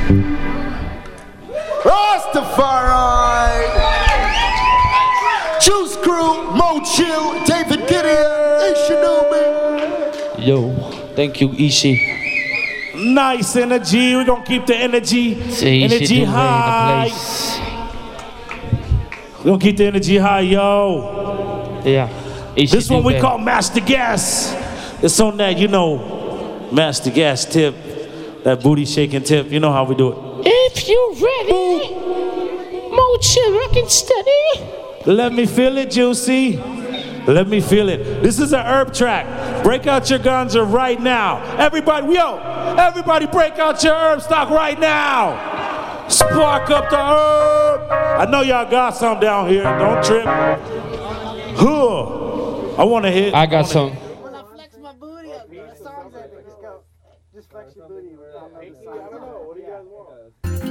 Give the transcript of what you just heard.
Rastafari. Juice Crew, Mo Chill, David Gideon, Ishinobi. Yo, thank you, Ishi. Nice energy. We're gonna keep the energy high. We're gonna keep the energy high, yo. Yeah. Ishi This one we call Master Gas. It's on that, you know, Master Gas tip, that booty shaking tip. You know how we do it. If you ready, Mo Chill rockin' steady. Let me feel it, Juicy. Let me feel it. This is an herb track. Break out your ganja right now. Everybody break out your herb stock right now. Spark up the herb. I know y'all got some down here. Don't trip. I want to hit. I got some. When I flex my booty up, the song's epic. Just flex your booty. I don't know. What do you guys want?